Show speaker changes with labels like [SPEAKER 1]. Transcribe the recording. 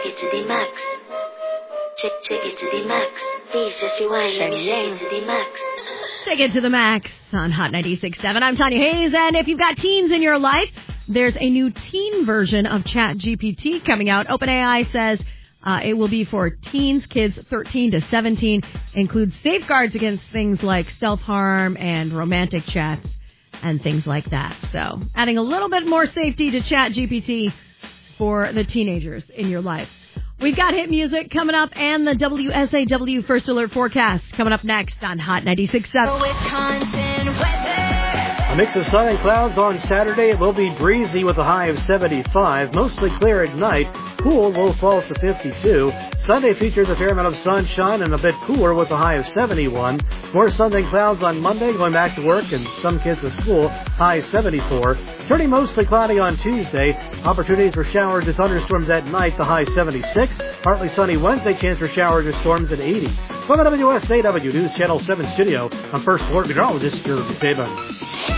[SPEAKER 1] it to the max. Check it to the max. Please just rewind, let me shake it to the max.
[SPEAKER 2] Take it to the max on Hot 96.7. I'm Tanya Hayes, and if you've got teens in your life, there's a new teen version of ChatGPT coming out. OpenAI says it will be for teens, kids 13 to 17, includes safeguards against things like self-harm and romantic chats and things like that. So adding a little bit more safety to ChatGPT for the teenagers in your life. We've got hit music coming up and the WSAW First Alert Forecast coming up next on Hot 96.7.
[SPEAKER 3] Wisconsin weather.
[SPEAKER 4] A mix of sun and clouds on Saturday. It will be breezy with a high of 75. Mostly clear at night. Cool, low falls to 52. Sunday features a fair amount of sunshine and a bit cooler with a high of 71. More sun than clouds on Monday, going back to work and some kids to school, high 74. Turning mostly cloudy on Tuesday. Opportunities for showers or thunderstorms at night, the high 76. Partly sunny Wednesday, chance for showers or storms at 80. From the WSAW News Channel 7 studio, I'm First Alert Meteorologist Drew Saban.